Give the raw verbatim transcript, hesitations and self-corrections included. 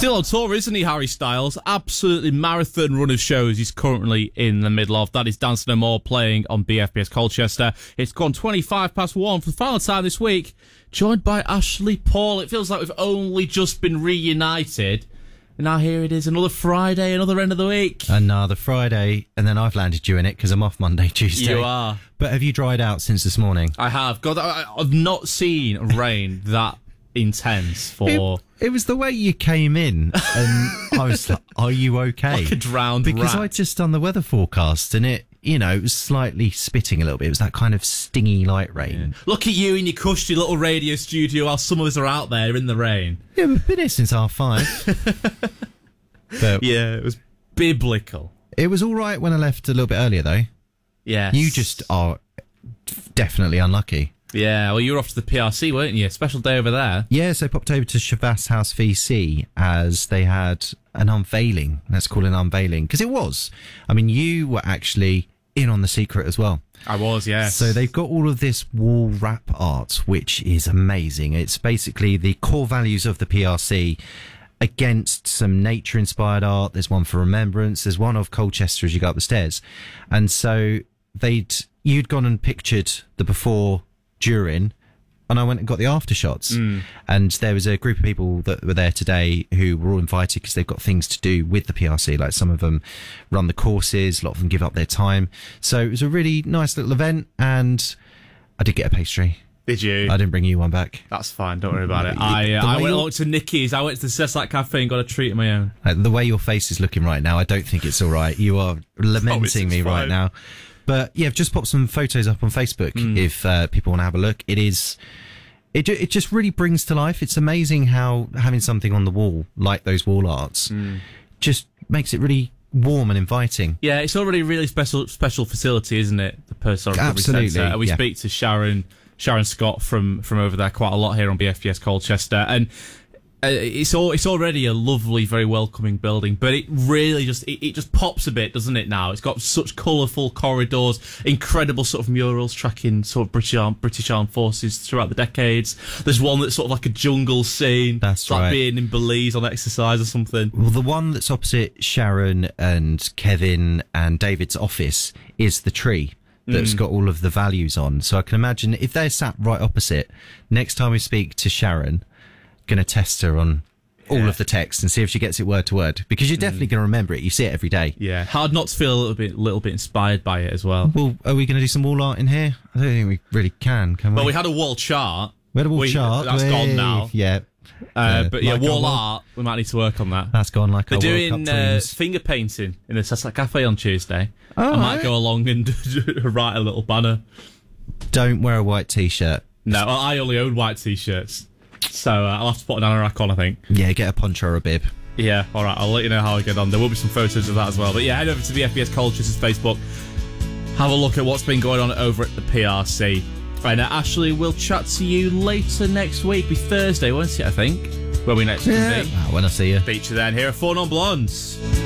Still on tour, isn't he, Harry Styles? Absolutely marathon run of shows he's currently in the middle of. That is Dance No More playing on B F B S Colchester. It's gone twenty-five past one for the final time this week, joined by Ashley Paul. It feels like we've only just been reunited. And now here it is, another Friday, another end of the week. Another Friday, and then I've landed you in it because I'm off Monday, Tuesday. You are. But have you dried out since this morning? I have. God, I, I've not seen rain that intense for... It, it was the way you came in, and I was like, are you okay? Like a drowned Because rat. I'd just done the weather forecast, and it, you know, it was slightly spitting a little bit. It was that kind of stingy light rain. Yeah. Look at you in your cushy little radio studio while some of us are out there in the rain. Yeah, we've been here since half five. But yeah, it was biblical. It was all right when I left a little bit earlier, though. Yeah. You just are definitely unlucky. Yeah, well, you were off to the P R C, weren't you? Special day over there. Yeah, so I popped over to Shavas House V C as they had an unveiling. Let's call it an unveiling. Because it was. I mean, you were actually in on the secret as well. I was, yes. So they've got all of this wall wrap art, which is amazing. It's basically the core values of the P R C against some nature-inspired art. There's one for remembrance. There's one of Colchester as you go up the stairs. And so they'd you'd gone and pictured the before, during, and I went and got the after shots. Mm. And there was a group of people that were there today who were all invited because they've got things to do with the P R C. Like some of them run the courses, a lot of them give up their time. So it was a really nice little event, and I did get a pastry. Did you? I didn't bring you one back. That's fine, don't worry about it. I uh, I went along to Nicky's, I went to the Cessac Cafe and got a treat of my own. Uh, the way your face is looking right now, I don't think it's all right. You are lamenting me right now. But yeah, I've just popped some photos up on Facebook mm. if uh, people want to have a look. It is, it it just really brings to life. It's amazing how having something on the wall, like those wall arts, mm. just makes it really warm and inviting. Yeah, it's already a really special special facility, isn't it? The Purcell Recovery Absolutely. Centre. We yeah. speak to Sharon Sharon Scott from from over there quite a lot here on B F B S Colchester, and uh, it's all it's already a lovely, very welcoming building. But it really just it, it just pops a bit, doesn't it? Now it's got such colourful corridors, incredible sort of murals tracking sort of British armed, British armed forces throughout the decades. There's one that's sort of like a jungle scene. That's it's right. Like being in Belize on exercise or something. Well, the one that's opposite Sharon and Kevin and David's office is the tree that's mm. got all of the values on. So I can imagine if they're sat right opposite, next time we speak to Sharon, going to test her on all yeah. of the text and see if she gets it word to word, because you're definitely mm. going to remember it. You see it every day. Yeah, hard not to feel a little bit, little bit inspired by it as well. Well, are we going to do some wall art in here? I don't think we really can. Can we? Well, we had a wall chart. We had a wall we, chart. That's Hey. gone now. Yeah. Uh, uh, but yeah, like wall art, we might need to work on that. That's gone like They're our doing World Cup uh, dreams. finger painting in the Cessac Cafe on Tuesday. Oh, I might right. go along and write a little banner. Don't wear a white t-shirt. No, I only own white t-shirts, so uh, I'll have to put an anorak on, I think. Yeah, get a poncho or a bib. Yeah, all right, I'll let you know how I get on. There will be some photos of that as well. But yeah, head over to the F B S Colchester's Facebook. Have a look at what's been going on over at the P R C. Right now, Ashley, we'll chat to you later next week. Be Thursday, won't it, I think? Where we next Yeah. be. Wow, when I see you. Feature then here at Four Non Blondes.